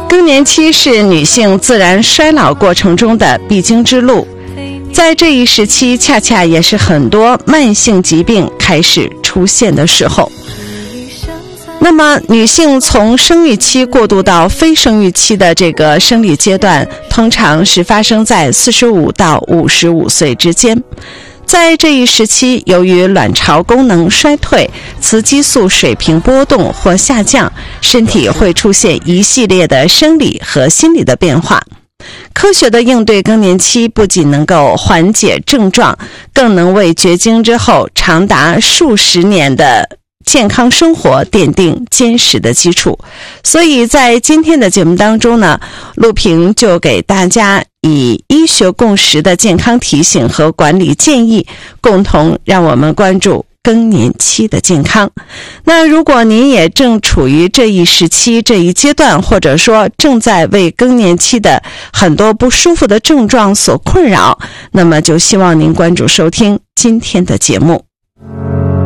更年期是女性自然衰老过程中的必经之路，在这一时期恰恰也是很多慢性疾病开始出现的时候。那么女性从生育期过渡到非生育期的这个生理阶段，通常是发生在45到55岁之间。在这一时期，由于卵巢功能衰退、雌激素水平波动或下降，身体会出现一系列的生理和心理的变化。科学的应对更年期，不仅能够缓解症状，更能为绝经之后长达数十年的健康生活奠定坚实的基础。所以在今天的节目当中呢，陆平就给大家以医学共识的健康提醒和管理建议，共同让我们关注更年期的健康。那如果您也正处于这一时期这一阶段，或者说正在为更年期的很多不舒服的症状所困扰，那么就希望您关注收听今天的节目。